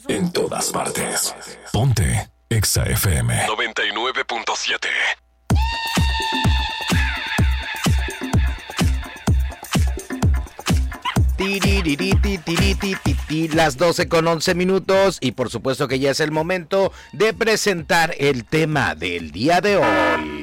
en todas partes. Ponte Exa FM 99.7. Las 12:11 y por supuesto que ya es el momento de presentar el tema del día de hoy.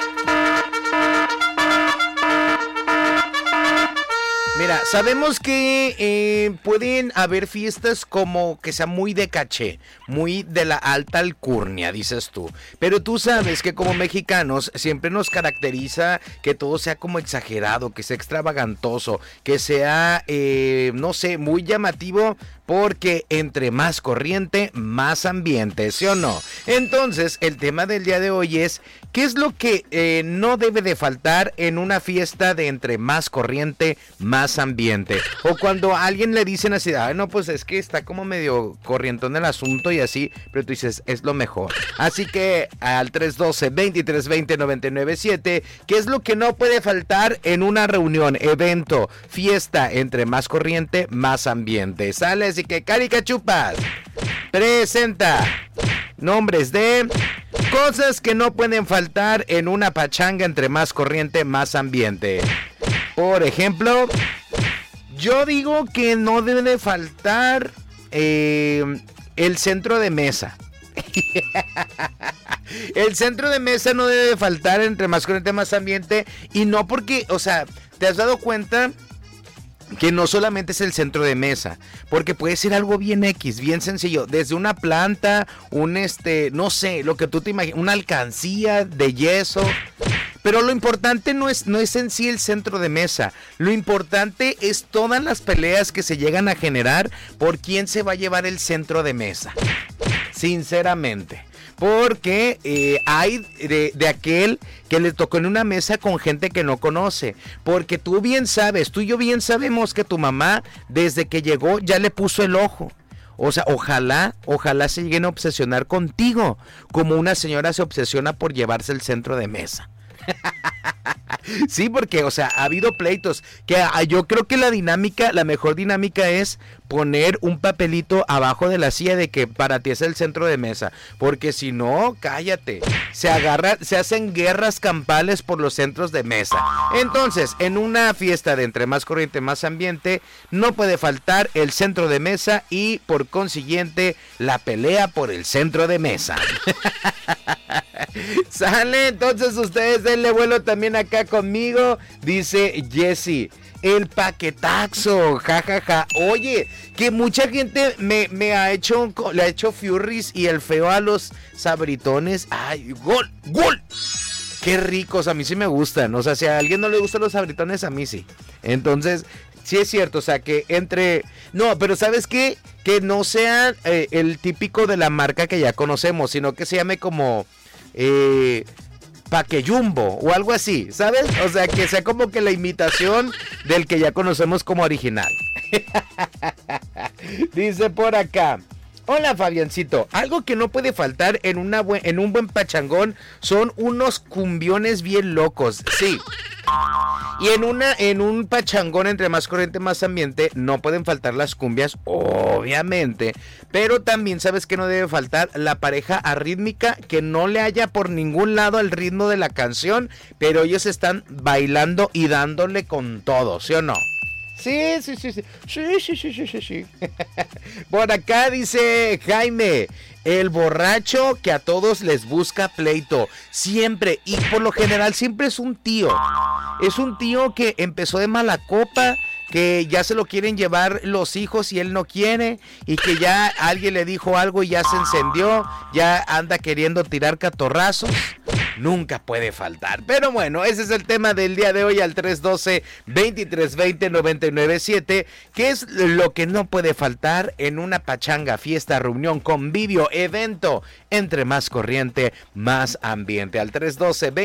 Mira, sabemos que pueden haber fiestas como que sean muy de caché, muy de la alta alcurnia, dices tú. Pero tú sabes que como mexicanos siempre nos caracteriza que todo sea como exagerado, que sea extravagantoso, que sea, no sé, muy llamativo, porque entre más corriente, más ambiente, ¿sí o no? Entonces, el tema del día de hoy es, ¿qué es lo que no debe de faltar en una fiesta de entre más corriente, más ambiente? O cuando a alguien le dicen así, ay, no, pues es que está como medio corrientón el asunto y así, pero tú dices, es lo mejor. Así que al 312-2320-997, ¿qué es lo que no puede faltar en una reunión, evento, fiesta entre más corriente, más ambiente? ¿Sale? Así que Caricachupas presenta nombres de cosas que no pueden faltar en una pachanga entre más corriente, más ambiente. Por ejemplo, yo digo que no debe de faltar el centro de mesa. El centro de mesa no debe de faltar entre más corriente, más ambiente. Y no porque, o sea, ¿te has dado cuenta que no solamente es el centro de mesa? Porque puede ser algo bien X, bien sencillo, desde una planta, no sé, lo que tú te imaginas, una alcancía de yeso. Pero lo importante no es en sí el centro de mesa. Lo importante es todas las peleas que se llegan a generar por quién se va a llevar el centro de mesa. Sinceramente. Porque hay de aquel que le tocó en una mesa con gente que no conoce. Porque tú bien sabes, tú y yo bien sabemos que tu mamá desde que llegó ya le puso el ojo. O sea, ojalá se lleguen a obsesionar contigo, como una señora se obsesiona por llevarse el centro de mesa. Sí, porque, o sea, ha habido pleitos que yo creo que la mejor dinámica es poner un papelito abajo de la silla de que para ti es el centro de mesa, porque si no, cállate, se hacen guerras campales por los centros de mesa. Entonces, en una fiesta de entre más corriente, más ambiente, no puede faltar el centro de mesa y por consiguiente la pelea por el centro de mesa. Sale, entonces ustedes denle vuelo también acá conmigo, dice Jessy. El paquetaxo, jajaja. Oye, que mucha gente le ha hecho furries y el feo a los sabritones. Ay, gol. Qué ricos, a mí sí me gustan. O sea, si a alguien no le gustan los sabritones, a mí sí. Entonces, sí es cierto, o sea, que no, pero ¿sabes qué? Que no sea el típico de la marca que ya conocemos, sino que se llame como Paquejumbo o algo así, ¿sabes? O sea, que sea como que la imitación del que ya conocemos como original. Dice por acá, hola Fabiancito, algo que no puede faltar en un buen pachangón son unos cumbiones bien locos, sí. Y en un pachangón entre más corriente, más ambiente, no pueden faltar las cumbias, obviamente. Pero también sabes que no debe faltar la pareja arrítmica que no le haya por ningún lado el ritmo de la canción, pero ellos están bailando y dándole con todo, ¿sí o no? Sí. Por acá dice Jaime, el borracho que a todos les busca pleito, siempre, y por lo general siempre es un tío. Es un tío que empezó de mala copa, que ya se lo quieren llevar los hijos y él no quiere, y que ya alguien le dijo algo y ya se encendió, ya anda queriendo tirar catorrazos. Nunca puede faltar. Pero bueno, ese es el tema del día de hoy al 312-2320-997. ¿Qué es lo que no puede faltar en una pachanga, fiesta, reunión, convivio, evento? Entre más corriente, más ambiente. Al 312